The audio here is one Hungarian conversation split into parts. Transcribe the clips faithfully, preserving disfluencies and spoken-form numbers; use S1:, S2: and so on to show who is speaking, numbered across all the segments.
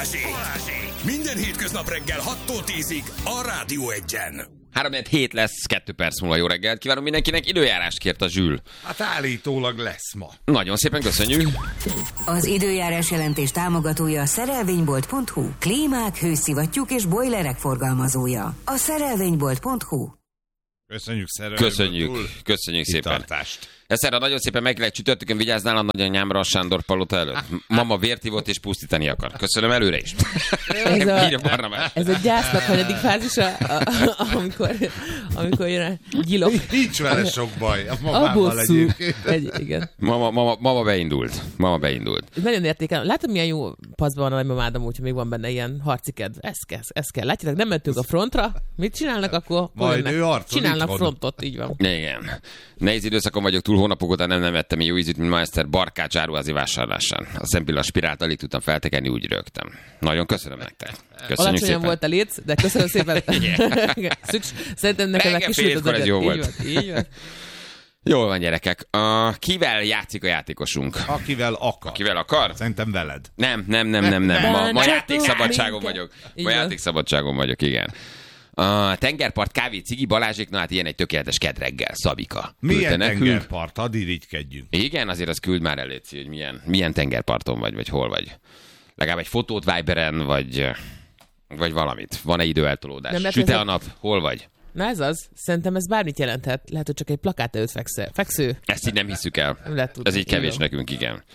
S1: Balázsék! Minden hétköznap reggel hattól tízig a Rádió Egyen.
S2: három hét lesz, kettő perc múlva. Jó reggelt kívánok mindenkinek. Időjárást kért a Zsül.
S3: Hát állítólag lesz ma.
S2: Nagyon szépen köszönjük.
S4: Az időjárás jelentés támogatója a szerelvénybolt pont hu. Klímák, hőszivattyúk és bojlerek forgalmazója. A szerelvénybolt pont hu.
S3: Köszönjük szerelőből.
S2: Köszönjük, köszönjük szépen.
S3: Kitartást.
S2: Ezt erre nagyon szépen meg csütörtökön vigyáznál a nagyanyámra a Sándor palota előtt. Mama vért ivott és pusztítani akar. Köszönöm előre is.
S5: Ez a, ez a gyásznak hanyadik fázisa, amikor, amikor jön a gyilok.
S3: Nincs vele sok baj. A
S5: A
S3: mamával
S5: bosszú.
S3: egyébként.
S5: Egy, igen.
S2: Mama, mama, mama beindult. Mama beindult.
S5: Nagyon értékelem. Látom, milyen jó paszban van a nagymamádam, úgyhogy még van benne ilyen harci kedv. Ez kell, ez kell. Látjátok, nem mentünk a frontra. Mit csinálnak akkor?
S3: Majd ő arcon
S5: Csinálnak
S3: itthon.
S5: frontot, így van.
S2: Igen. Nehéz időszakon vagyok túl, hónapok után nem, nem vettem jó ízűt, mint ma Eszter barkács áruházi vásárlásán. A szempilla spirált alig tudtam feltekerni, úgy rögtem. Nagyon köszönöm nektek. Köszönjük
S5: Alacsonyan
S2: szépen.
S5: volt a léc, de köszönöm szépen. Szüks, szerintem nekem
S2: Reggel
S5: kisült
S2: fél
S5: az
S2: hétkor ez
S5: agyat.
S2: jó
S5: Így
S2: volt.
S5: van, így van.
S2: Jól van, gyerekek. Uh, kivel játszik a játékosunk?
S3: Akivel akar.
S2: Kivel akar?
S3: Szerintem veled.
S2: Nem, nem, nem, nem, nem. Ma, ma
S5: Csak
S2: játékszabadságon
S5: minket.
S2: vagyok.
S5: Így
S2: Ma
S5: van.
S2: játékszabadságon vagyok, igen. A tengerpart, kávé, cigi, Balázsék, na hát ilyen egy tökéletes kedreggel. Szabika.
S3: Milyen
S2: Küldte nekünk.
S3: tengerpart? Hadd irigykedjünk.
S2: Igen, azért az küld már el, Léci, hogy milyen, milyen tengerparton vagy, vagy hol vagy. Legalább egy fotót Viberen, vagy, vagy valamit. Van-e időeltolódás?
S5: Nem lehet,
S2: Süte
S5: ez
S2: a
S5: egy-
S2: nap? Hol vagy?
S5: Na ez az. Szerintem ez bármit jelenthet. Lehet, hogy csak egy plakát előtt feksző. feksző.
S2: Ezt így nem hiszük el.
S5: Nem lehet tudni.
S2: Ez így kevés
S5: Igen.
S2: nekünk, igen.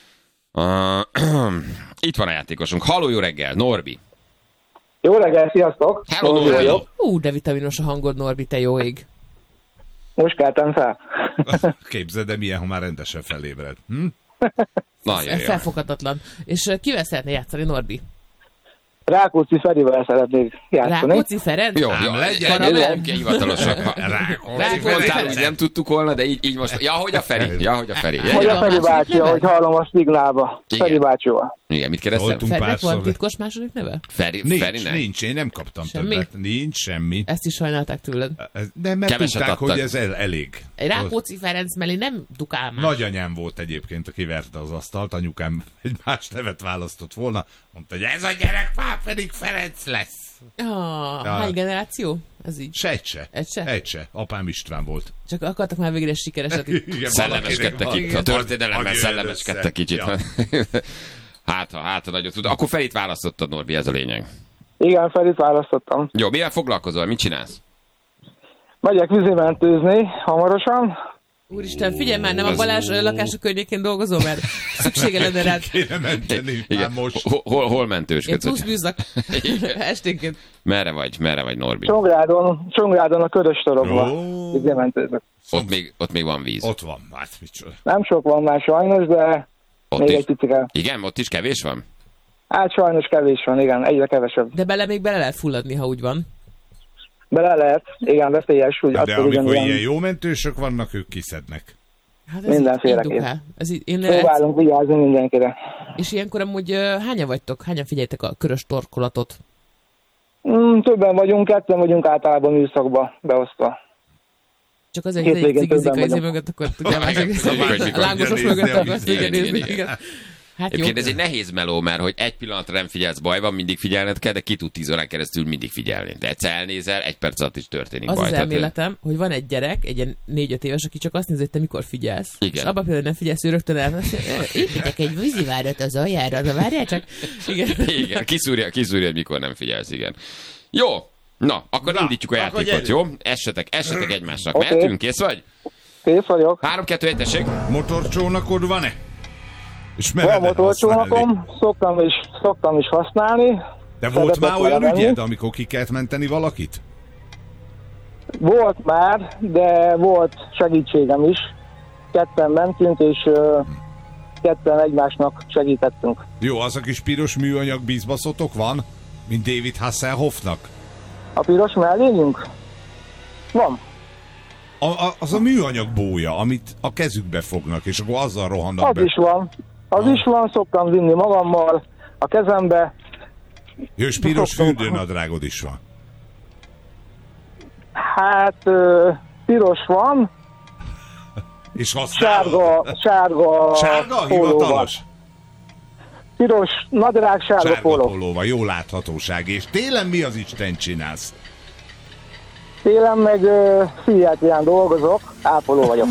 S2: Uh, itt van a játékosunk. Halló, jó reggel, Norbi.
S6: Jó reggel, sziasztok!
S2: Hello,
S6: Norbi
S2: Norbi.
S6: vagyok.
S5: Ú, de vitaminos a hangod, Norbi, te jó ég.
S6: Most keltem fel.
S3: Képzeld, de milyen, ha már rendesen felébred. Hm?
S2: Nagyon jó.
S5: Felfoghatatlan. És uh, kivel szeretne játszani, Norbi?
S6: Rákóczi Ferivel szeretnék játszani.
S5: Rákóczi Ferenc?
S2: Jó,
S3: Ám
S2: jó,
S3: legyen.
S2: legyen, legyen hivatalosak.
S3: Rákóczi
S2: Mondtál,
S3: Ferenc.
S2: hogy nem tudtuk volna, de így, így most... Ja, hogy a Feri. Ja, hogy a Feri.
S6: Hogy
S2: Ja,
S6: a Feri bácsi, ahogy hallom a szignálba.
S2: Igen.
S6: Feri bácsival.
S2: igen, mit kérdeztem?
S3: Voltunk
S5: Fernek
S3: párszor.
S5: van titkos második neve?
S2: Feri,
S3: Nincs,
S2: Ferinek?
S3: nincs, én nem kaptam
S5: Semmi?
S3: többet. Nincs semmi.
S5: Ezt is sajnálták tőled.
S3: Ez- De mert
S2: Keveset
S3: tudták,
S2: adtak.
S3: hogy ez el, elég.
S5: Egy Rákóczi Ferenc mellé nem dukál már.
S3: Nagyanyám volt egyébként, aki verte az asztalt, anyukám egy más nevet választott volna. Mondta, hogy ez a gyerek már pedig Ferenc lesz.
S5: Ah,
S3: Ja.
S5: hány generáció? Ez így.
S3: Se egy se.
S5: Egy se?
S3: Egy se. Apám István volt.
S5: Csak akartak már végre egy sikereset itt.
S3: Igen,
S2: Szellemeskedtek
S3: valakinek
S2: itt. A
S3: van.
S2: történelemben
S3: Hagyj
S2: szellemeskedtek
S3: össze.
S2: kicsit.
S3: Ja.
S2: Hát, ha, hát, ha nagyot tud. Akkor Ferit választottad, Norbi, ez a lényeg.
S6: Igen, Ferit választottam.
S2: Jó, mivel foglalkozol? Mit csinálsz?
S6: Megyek vízimentőzni hamarosan.
S5: Úristen, figyelj már, nem a Balázs ö, lakása környékén dolgozol, mert szüksége lenne rád.
S3: Kéne menteni már
S2: Igen.
S3: most.
S2: Hol, hol, hol
S5: Én
S2: mentősködsz?
S5: plusz bűzak esténként.
S2: Merre vagy? Merre vagy, Norbi?
S6: Csongrádon, Csongrádon a körös torokba.
S3: Ó.
S6: Vízimentőzök.
S2: Ott még, ott még van víz.
S3: Ott van, hát micsoda.
S6: Nem sok van már sajnos, de
S2: Ott
S6: még
S2: is.
S6: egy picike.
S2: Igen, ott is kevés van?
S6: Hát sajnos kevés van, igen, egyre kevesebb.
S5: De bele még bele lehet fulladni, ha úgy van.
S6: Bele lehet, igen, veszélyes, úgy
S3: De
S6: attól
S3: amikor
S6: ugyanilyen
S3: ilyen jó mentősök vannak, ők kiszednek.
S5: Hát ez
S6: Mindenféleképp.
S5: így dukál. Ez így, én,
S6: próbálunk vigyázni mindenkire.
S5: és ilyenkor amúgy uh, hányan vagytok? Hányan figyeltek a körös torkolatot?
S6: Mm, többen vagyunk, ketten vagyunk általában műszakba beosztva.
S5: Csak azért,
S6: Két
S5: hogy egy
S6: végén
S5: cigizik a
S6: többen
S5: izé
S6: vagyunk.
S5: mögött, akkor tudja más egész.
S2: Tudjuk, hogy mikor
S5: A lángosos
S3: nézni,
S5: mögött
S3: nézni,
S5: akarsz
S2: igen,
S5: igen,
S2: igen,
S5: nézni.
S2: igen.
S5: Igen. Hát jó.
S2: Egyébként ez egy nehéz meló, mert hogy egy pillanatra nem figyelsz, baj van, mindig figyelned kell, de ki tud tíz órán keresztül mindig figyelni. De egyszer elnézel, egy perc alatt is történik
S5: Az
S2: baj.
S5: az
S2: Tehát,
S5: elméletem, hogy van egy gyerek, egy ilyen négy-öt éves, aki csak azt nézi, hogy te mikor figyelsz.
S2: Igen.
S5: És abban például nem figyelsz, ő rögtön el. Építek egy vízivárat az aljára, de várjál csak. Igen.
S2: Igen, kiszúrja, kiszúrja, hogy mikor nem figyelsz, igen. Jó, na, akkor
S3: Na,
S2: indítjuk a
S3: akkor
S2: játékot,
S3: gyerünk.
S2: jó? Essetek, essetek egymásnak.
S6: Oké.
S2: Mehetünk, kész vagy?
S6: Kész vagyok.
S2: három, kettő, egy, tessék.
S3: Motorcsónakod van-e? És
S6: Van
S3: mered
S6: motorcsónakom, szoktam is, szoktam is használni.
S3: De volt
S6: Szeretek
S3: már olyan
S6: vele menni.
S3: ügyed, amikor ki kellett menteni valakit?
S6: Volt már, de volt segítségem is. Ketten mentünk, és ö, ketten egymásnak segítettünk.
S3: Jó, az a kis piros műanyag bízbaszotok van, mint David Hasselhoffnak?
S6: A piros mellényünk? Van.
S3: A, a, az a műanyag bója, amit a kezükbe fognak, és akkor azzal rohannak
S6: Az
S3: be.
S6: is van. Az
S3: Ah.
S6: is van, szoktam vinni magammal a kezembe.
S3: Jó, és piros
S6: Szoktam.
S3: fürdőnadrágod is van.
S6: Hát ö, piros van,
S3: És használod?
S6: sárga, sárga,
S3: Sárga?
S6: pólóval.
S3: Hivatalos?
S6: Piros, nadrág, sárga,
S3: Sárga
S6: póló.
S3: pólóval, jó láthatóság. És télen mi az Isten csinálsz?
S6: Télen meg uh, pszichiátrián dolgozok, ápoló vagyok.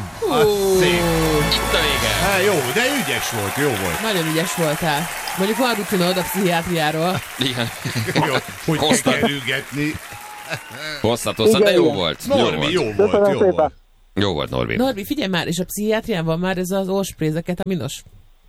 S3: Az szép.
S2: Itt a vége.
S3: Hát jó, de ügyes volt, jó volt.
S5: Nagyon ügyes voltál. Mondjuk van rutinod a pszichiátriáról.
S2: Igen.
S3: Jó, hogy
S2: Hoztad.
S3: kerülgetni.
S2: Hosszat, hosszat, de
S6: Igen,
S2: jó
S6: igen.
S2: volt. Jó
S3: Norbi,
S2: volt.
S3: jó volt,
S6: Köszönöm
S3: jó
S6: szépen.
S3: volt.
S2: Jó volt, Norbi.
S5: Norbi, figyelj már, és a pszichiátrián van már ez az orsprézeket, a minos.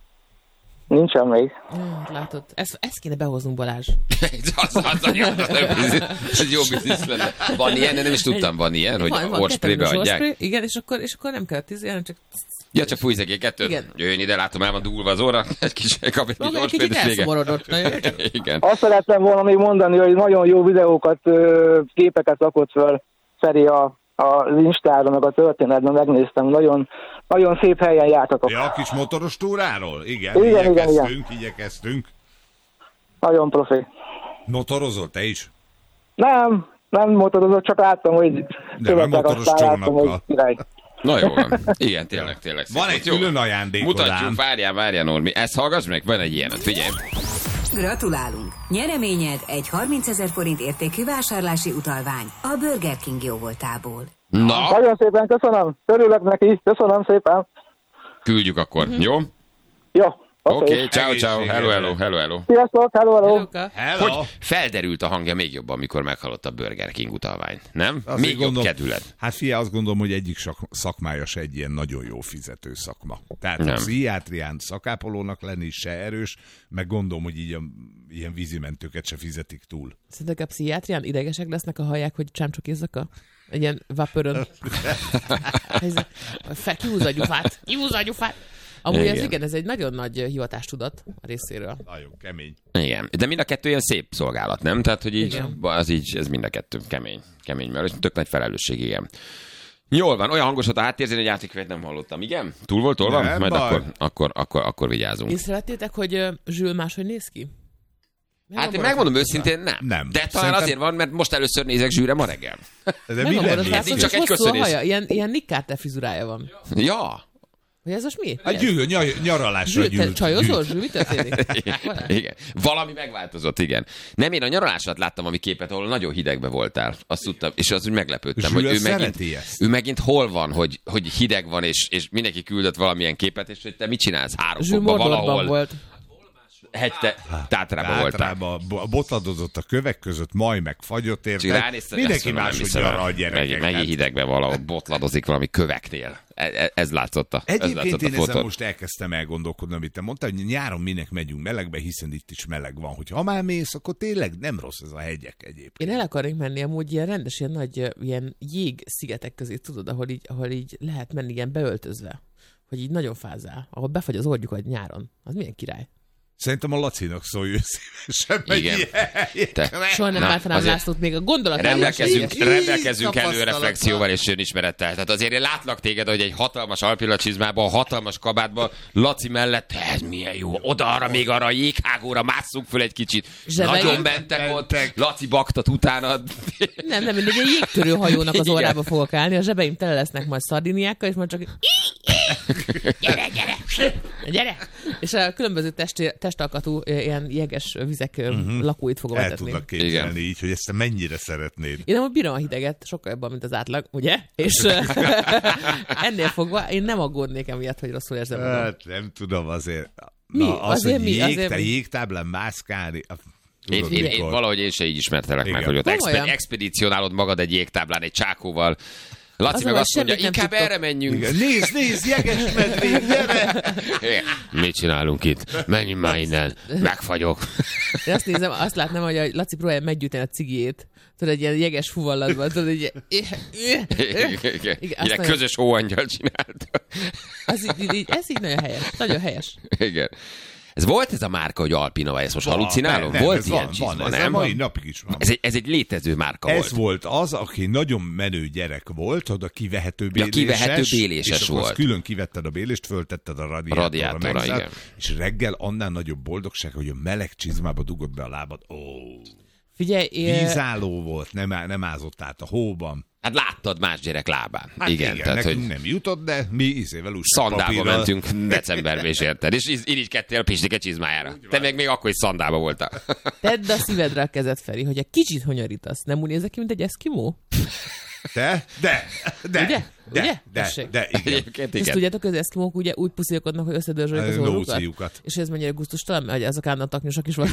S6: Nincsen még.
S5: Ja, látod, ezt, ezt kéne behoznunk, Balázs.
S2: az, az, az, jó, ez jó biznisz lenne. Van ilyen, nem is tudtam, van ilyen, hogy
S5: Van, van,
S2: orsprébe
S5: kettős
S2: adják.
S5: orspray, igen, és akkor, és akkor nem kell tíz, hanem csak...
S2: Ja, csak fújsz egy kettőt.
S5: Igen.
S2: Jöjjön ide, látom, el van dúlva az óra. Egy kis, kap egy kis
S5: Maga egy
S2: orsprét,
S5: kicsit
S2: és vége.
S5: elszomorodott. Na, jó, csak-
S2: Igen.
S6: Azt szerettem volna még mondani, hogy nagyon jó videókat, ö, képeket rakott föl Feri a, az Instára, meg a történetben megnéztem. Nagyon, nagyon szép helyen jártatok.
S3: Ja, a kis motoros túráról? Igen,
S6: Igen, igen,
S3: igyekeztünk, igyekeztünk.
S6: Nagyon profi.
S3: Motorozol te is?
S6: Nem, nem motorozok, csak láttam, hogy
S3: De meg motoros
S6: aztán láttam, hogy
S3: csónakkal.
S6: király.
S2: Na jó van. Igen, tényleg, tényleg.
S3: Van
S2: szép
S3: egy
S2: volt. Jó.
S3: külön ajándékodám.
S2: Mutatjuk, várjál, várjál, Normi. Ezt hallgass meg, van egy ilyenet, figyelj.
S4: Gratulálunk! Nyereményed egy harmincezer forint értékű vásárlási utalvány a Burger King jóvoltából.
S2: Na,
S6: Nagyon szépen köszönöm, örülök neki, köszönöm szépen.
S2: küldjük akkor, jó?
S6: Jó,
S2: Oké,
S6: oké.
S2: okay, ciao, ciao,
S3: Egészségedre.
S2: hello, hello, hello, hello.
S6: Sziasztok, hello, hello.
S5: Hello.
S3: Hello.
S2: Hogy felderült a hangja még jobban, amikor meghallotta a Burger King utalványt, nem?
S3: Azt
S2: Még
S3: így
S2: jobb
S3: gondolom-
S2: kedület.
S3: Hát fia, azt gondolom, hogy egyik sak- szakmája se egy ilyen nagyon jó fizető szakma. Tehát
S2: Nem.
S3: a pszichiátrián szakápolónak lenni se erős, meg gondolom, hogy így a, ilyen vízimentőket se fizetik túl.
S5: Szerintek a pszichiátrián idegesek lesznek, a hallják, hogy csámcsokézzak a egy ilyen vaporön. Ez, fe, kihúzza a gyufát, kihúzza a gyufát. Amúgy
S2: Igen.
S5: ez igen, ez egy nagyon nagy hivatástudat a részéről.
S3: Nagyon kemény.
S2: Igen, de mind a kettő ilyen szép szolgálat, nem? Tehát, hogy így,
S5: Igen.
S2: az így, ez mind a kettő kemény, kemény, mert tök nagy felelősség, igen. Jól van, olyan hangos volt a háttérzén, hogy játékvet nem hallottam, igen? Túl volt tolva?
S3: Nem
S2: Majd
S3: baj.
S2: akkor, akkor, akkor, akkor vigyázunk.
S5: Észrevettétek, hogy uh, Zsül máshogy néz ki?
S2: Hát én megmondom őszintén, nem.
S3: Nem.
S2: De talán
S3: Szerintem-
S2: azért van, mert most először nézek Zsűre ma reggel.
S3: De mi
S5: Megvan
S3: lennél?
S5: borotás,
S2: Nincs
S5: hogy
S2: csak egy
S5: hosszú a
S2: köszönés.
S5: haja, ilyen, ilyen Nick Carter frizurája van.
S2: Ja.
S5: Hogy ez most mi?
S3: A gyűl, ny- nyaralásra
S5: Zsül, te
S3: gyűlt.
S5: csajozol?
S3: gyűlt.
S5: Zsül, mi történik?
S2: Igen. Valami megváltozott, igen. Nem, én a nyaralás alatt láttam ami képet, ahol nagyon hidegbe voltál. Azt tudtam, és az úgy meglepődtem,
S3: Zsül
S2: hogy ő megint,
S3: szereti ezt.
S2: ő megint hol van, hogy, hogy hideg van, és, és mindenki küldött valamilyen képet, és hogy te mit csinálsz három
S5: Zsül
S2: fokban
S5: Mordorban
S2: valahol.
S5: volt.
S2: Hegyte, Tátrában voltál.
S3: Általában bo- botladozott a kövek között, majd meg fagyott
S2: Csak
S3: érte.
S2: ránéztem,
S3: Mindenki
S2: azt mondom,
S3: máshogy
S2: nem hiszem
S3: nyara
S2: el.
S3: a
S2: Meg,
S3: gyerekek.
S2: mennyi
S3: Hát
S2: hidegbe valahol botladozik valami köveknél. Ez, ez látszott a, ez
S3: Egyébként
S2: látszott a
S3: én ezen
S2: fotón.
S3: most elkezdtem elgondolkodni, amit te mondtál, hogy nyáron minek megyünk melegbe, hiszen itt is meleg van. Hogy ha már mész, akkor tényleg nem rossz ez a hegyek egyébként.
S5: Én el akarnék menni amúgy ilyen rendes, ilyen nagy ö, ilyen jég szigetek közé, tudod, ahol így, ahol így lehet menni ilyen beöltözve. Hogy így nagyon fázál, ahol befagy az orgyukat nyáron. Az milyen király.
S3: Szerintem a Lacinak szóljon szívesen megy
S2: Igen.
S3: ilyen.
S2: Te-
S5: Soha nem
S2: Na,
S5: látnám
S2: azért
S5: Lászlót még a gondolat.
S2: Rendelkezünk,
S3: Így,
S2: rendelkezünk
S3: így
S2: elő
S3: tapasztalattal.
S2: reflexióval és önismerettel. Tehát azért én látlak téged, hogy egy hatalmas alpilla csizmában, hatalmas kabátban, Laci mellett, ez milyen jó, oda-arra, még arra a jéghágóra másszunk föl egy kicsit.
S5: Zsebeim.
S2: Nagyon bentek ott,
S3: Bentek.
S2: Laci baktat utána.
S5: Nem, nem, mindegy, egy jégtörő hajónak az
S2: Igen.
S5: órába fogok állni, a zsebeim tele lesznek majd szardiniákkal, és majd csak gyere, gyere, gyere! És a különböző testi, testalkatú ö, ilyen jeges vizek uh-huh. lakóit fogom
S3: El
S5: etetni.
S3: tudlak képzelni
S2: Igen.
S3: így, hogy ezt te mennyire szeretnéd.
S5: Én amúgy bírom a hideget, sokkal jobban, mint az átlag, ugye? És ö, ennél fogva én nem aggódnék emiatt, hogy rosszul érzem magam.
S3: Hát nem tudom azért.
S5: Mi?
S3: Na, az,
S5: Azért
S3: hogy
S5: mi?
S3: jég,
S5: Azért
S3: te
S5: mi?
S3: jégtáblán mászkálni. a-
S2: Én,
S3: tudod,
S2: én, én,
S3: mikor?
S2: valahogy én se így ismertelek meg,
S3: Igen.
S2: hogy ott
S5: Komolyan?
S2: expe- expedícionálod magad egy jégtáblán, egy csákóval. Laci
S5: Az
S2: meg
S5: van,
S2: azt mondja,
S5: semmit nem
S2: inkább
S5: tudtok.
S2: erre menjünk.
S3: Igen. Nézd, nézd, jeges medvék, gyere!
S2: Igen. Mit csinálunk itt? Menjünk már innen. Megfagyok.
S5: Én azt nézem, azt látnám, hogy a Laci próbálja meggyújtani a cigijét. Tudod, egy ilyen jeges fuvallatban, tudod, egy
S2: Igen,
S5: Igen, azt
S2: Ilyen
S5: nagyon-
S2: közös hóangyal csinálta.
S5: az így, így, így, ez így nagyon helyes. Nagyon helyes.
S2: Igen. Ez volt ez a márka, hogy Alpina, vagy ezt most halucinálom?
S3: Nem,
S2: Volt
S3: ez
S2: ilyen
S3: van,
S2: csizma,
S3: van, ez
S2: nem?
S3: a mai napig is van.
S2: Ez egy, ez egy létező márka
S3: Ez
S2: volt.
S3: volt az, aki nagyon menő gyerek volt, oda kivehető
S2: Ja,
S3: béléses.
S2: kivehető béléses
S3: és akkor azt
S2: volt.
S3: külön kivetted a bélést, föltetted a radiátorra,
S2: Radiátorra,
S3: megszállt,
S2: igen.
S3: és reggel annál nagyobb boldogság, hogy a meleg csizmába dugod be a lábad. Ó,
S5: Figyelj, én,
S3: vízálló volt, nem, á- nem ázott át a hóban.
S2: Hát láttad más gyerek lábán.
S3: Hát
S2: igen,
S3: igen,
S2: tehát,
S3: nekünk
S2: hogy
S3: nem jutott, de mi izével úgy
S2: szandába mentünk decemberben, és érted. És irigykedtél a Pistike csizmájára. Te meg még akkor is szandába voltál.
S5: Tedd a szívedre a kezed, Feri, hogy egy kicsit honyorítasz. Nem úgy nézek ki, mint egy eszkimó?
S3: Te? De, de,
S5: Ugye?
S3: de,
S5: Ugye?
S3: de,
S5: Tessék.
S3: de, igen.
S2: Egyébként
S5: És
S2: igen.
S5: tudjátok, hogy az eszkimók ugye úgy puszilkodnak, hogy összedörzsölik az orrukat?
S3: Nóziukat.
S5: És ez mennyire gusztustalan, hogy azok állandóan taknyosak is van.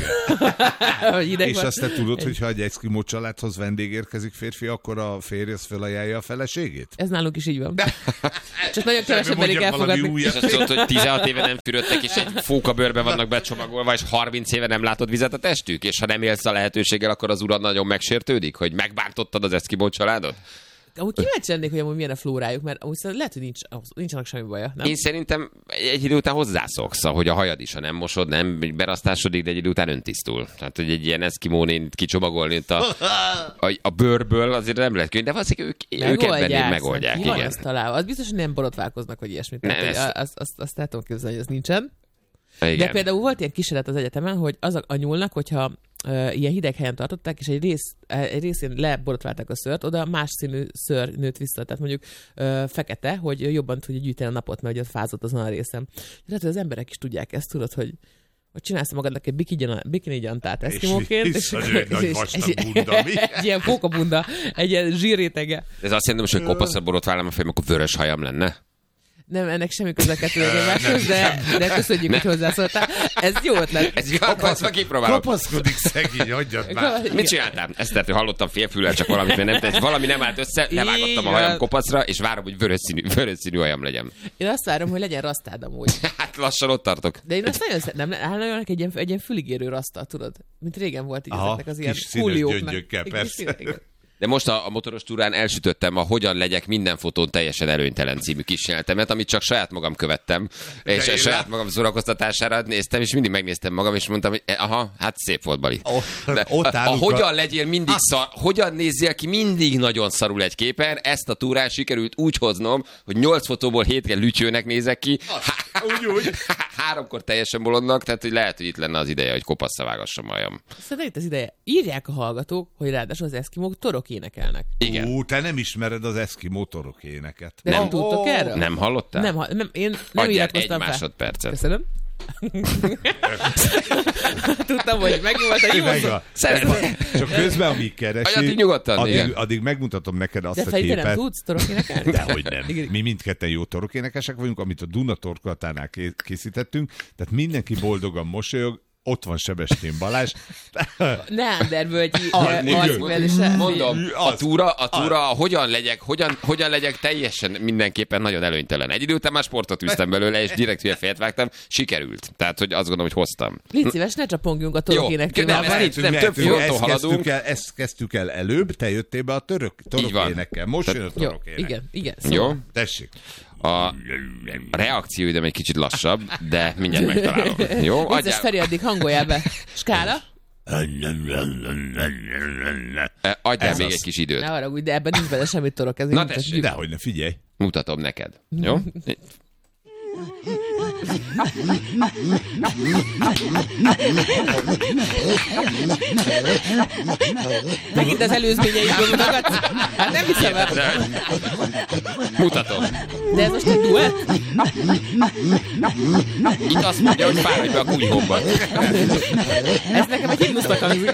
S5: Hogy ideg
S3: És
S5: van.
S3: azt te tudod, hogy ha egy eszkimó családhoz vendég érkezik férfi, akkor a férj az felajánlja a feleségét?
S5: Ez nálunk is így van. Csak nagyon kevesebb
S3: Mondjak
S5: merik
S3: valami
S5: elfogadni.
S3: újat.
S2: És azt mondod, hogy tizenhat éve nem fürödtek, és egy fókabőrbe vannak becsomagolva, és harminc éve nem látod vizet a testük, és ha nem élsz a lehetőséggel, akkor az urad nagyon megsértődik, hogy megbántottad az eszkimó családot?
S5: Amúgy kíváncsi lennék, hogy amúgy milyen a flórájuk, mert amúgy szerintem lehet, hogy nincs, nincsenek semmi baja, nem?
S2: Én szerintem egy idő után hozzászoksz, hogy a hajad is, ha nem mosod, nem berasztásodik, de egy idő után öntisztul. Tehát, hogy egy ilyen eszkimón kicsomagolni itt a, a, a bőrből azért nem lehet könnyű, de valószínűleg ők, ők ebben megoldják.
S5: Ki van
S2: Igen.
S5: azt találva? Az biztos, hogy nem borotválkoznak, vagy ilyesmit.
S2: Nem,
S5: Tehát,
S2: ez-
S5: azt, azt, azt el tudom képzelni, hogy ez nincsen.
S2: Igen.
S5: De például volt ilyen kísérlet az egyetemen, hogy az a, a nyúlnak, hogyha uh, ilyen hideg helyen tartották, és egy, rész, egy részén leborotválták a szőrt, oda más színű szőr nőtt vissza. Tehát mondjuk uh, fekete, hogy jobban tudja gyűjteni a napot, mert ugye ott fázott azon a részen. Tehát az emberek is tudják ezt, tudod, hogy hogy csinálsz magadnak egy bikini, bikini gyantát eszkimóként,
S3: és az ő egy nagy vastag bunda, mi?
S5: egy ilyen pókabunda, egy ilyen zsírrétege.
S2: Ez azt jelenti, hogy kopaszra borotválnám a fejem, akkor vörös hajam lenne.
S5: Nem, ennek semmi köze a kettőjegymáshoz, de, de köszönjük, hogy hozzászóltál. Ez jó ötlet.
S2: Ez kapaszra kipróbálom.
S3: Kapaszkodik szegény, hagyjad már.
S2: Mit csináltál? Ezt tehát, hogy hallottam félfüllel, csak valamit, mert nem, tehát valami nem állt össze, levágottam a hajam kopaszra, és várom, hogy vörös színű, vörös színű hajam legyen.
S5: Én azt várom, hogy legyen rasztád amúgy.
S2: Hát lassan ott tartok.
S5: De én azt nagyon szeretem, nem állnak egy ilyen, egy ilyen füligérő raszta, tudod? Mint régen volt így
S3: Aha,
S5: ezeknek az ilyen
S3: kis színes
S5: kúlióknak.
S3: gyöngyökkel,
S5: Igen,
S3: persze.
S5: igen, igen.
S2: De most a, a motoros túrán elsütöttem a Hogyan legyek minden fotón teljesen előnytelen című kísérletemet, amit csak saját magam követtem, és
S3: én
S2: saját
S3: lát-
S2: magam szórakoztatására néztem, és mindig megnéztem magam, és mondtam, hogy eh, aha, hát szép volt, Bali.
S3: Oh,
S2: De,
S3: ott
S2: a, a
S3: állunk a-
S2: hogyan legyél mindig szar, hogyan nézzél ki mindig nagyon szarul egy képen, ezt a túrán sikerült úgy hoznom, hogy nyolc fotóból hétre lütyőnek nézek ki,
S3: Úgy, úgy.
S2: háromkor teljesen bolondnak, tehát hogy lehet, hogy itt lenne az ideje, hogy kopaszra vágassam majam.
S5: Szerintem itt az ideje. Írják a hallgatók, hogy ráadásul az eszkimók torok énekelnek.
S2: Igen.
S3: Ú, te nem ismered az eszkimó torok éneket.
S5: De nem, nem tudtok
S3: Ó,
S5: erről?
S2: Nem hallottál?
S5: Nem, ha- nem én nem
S2: Adjál egy
S5: iratkoztam fel.
S2: másodpercet.
S5: Köszönöm. Tudtam, hogy megvolt a jó
S3: Meg
S5: szó.
S3: a-
S2: Szeretem.
S3: Csak közben, amíg keresi,
S2: Addig nyugodtan,
S3: addig,
S2: igen.
S3: addig megmutatom neked azt
S5: De
S3: a
S5: Feri, te nem
S3: képet.
S5: tudsz torok énekelni?
S3: Dehogy nem.
S5: Igen.
S3: Mi mindketten jó torokénekesek vagyunk, amit a Duna torkolatánál ké- készítettünk, tehát mindenki boldogan mosolyog, ott van Sebestyén Balázs.
S5: Neandervölgyi
S3: Ah, igen.
S5: arcművelése.
S2: Mondom, a
S3: Az.
S2: túra, a túra, a hogyan legyek, hogyan, hogyan legyek teljesen mindenképpen nagyon előnytelen. Egy idő után már sportot üztem belőle, és direkt hülye fejet vágtam, sikerült. Tehát, hogy azt gondolom, hogy hoztam.
S5: Légy szíves, ne csapongjunk a torok
S2: Jó,
S5: énekével.
S2: nem,
S5: Van
S2: ez-
S5: itt.
S2: nem, több fronton
S3: ezt
S2: haladunk.
S3: kezdtük, el, ezt kezdtük el előbb, te jöttél be a török,
S2: Így van.
S3: torokénekkel. Most jön a
S5: Jó,
S3: torokének.
S5: igen, igen.
S2: Jó?
S5: Szóval.
S3: Tessék.
S2: A reakcióidőm egy kicsit lassabb, de mindjárt megtalálom. Jó?
S5: Vicces,
S2: Adjál,
S5: Feri, addig hangoljál be. Skála?
S2: eh, adjál
S3: Ez
S2: még
S3: az.
S2: egy kis időt.
S5: Ne haragudj, de ebben nincs bele semmi torok. Ez
S2: Na
S5: így
S2: tessék.
S5: mutatjuk.
S3: Dehogy ne, figyelj.
S2: Mutatom neked. Jó?
S5: Megint az előzményeidből mutogatsz? Hát nem hiszem el.
S2: De, mutatom.
S5: De ez most egy duett?
S2: Itt azt mondja, hogy fáradj be a kunyhóba.
S5: Ez nekem egy himnusznak hangzik.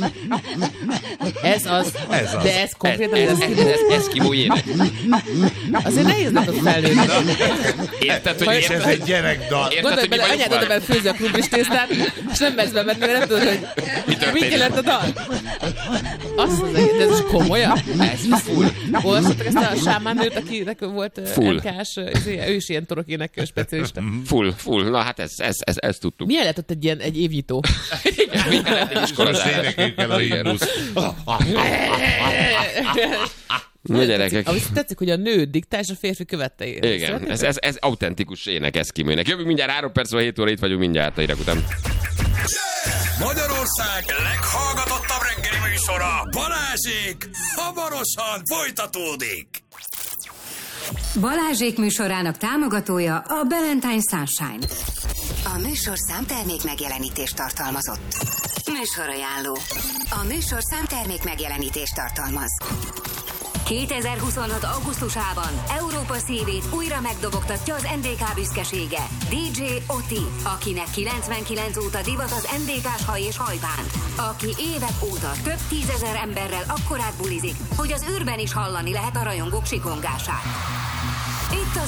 S5: Ez az.
S3: Ez az.
S5: De ez konkrétan
S2: Ez,
S5: ez,
S2: ez, ez, ez eszkimó ének.
S5: azért nehéz neked felnőni.
S2: Érted,
S3: És
S2: hogy
S3: ez
S2: érted,
S3: egy gyerekdal.
S2: érted,
S5: Gondolj
S2: hogy mi
S5: bele,
S2: vagyunk
S5: anyád oda
S2: már?
S5: bent főzi a krumplis tésztát, és nem mersz bemenni, mert nem tudod, hogy
S2: történik?
S5: mit jelent a dal. Azt az egész, de ez is komolyan?
S2: Ez full.
S5: Olvassatok ezt a sámán nőt, akinek volt
S2: Full.
S5: em ká-s, ő is ilyen torokének specialista.
S2: Full, full. Na hát ez, ez, ez, ez tudtuk.
S5: Milyen lett ott egy ilyen egy évnyitó?
S2: Igen, minden lett egy
S3: Most
S2: iskolazás.
S3: énekeljük el a himnuszt.
S2: Na gyerekek.
S5: Amit tetszik, hogy a nő diktál, és a férfi követte.
S2: Igen, ez, ez, ez autentikus ének eszkimőnek. Jövünk mindjárt három percről, hét óra itt vagyunk mindjárt a hírek után.
S1: Magyarország leghallgatottabb reggeli műsora, Balázsék, hamarosan folytatódik.
S4: Balázsék műsorának támogatója a Ballantyne Sunshine.
S7: A műsorszám termék megjelenítést tartalmazott. Műsorajánló. A műsorszám termék megjelenítést tartalmaz. kétezer-huszonhat. augusztusában Európa szívét újra megdobogtatja az en dé ká büszkesége. dé dzsé Oti, akinek kilencvenkilenc óta divat az en dé ká-s haj és hajbánt. Aki évek óta több tízezer emberrel akkorát bulizik, hogy az űrben is hallani lehet a rajongók sikongását. Itt az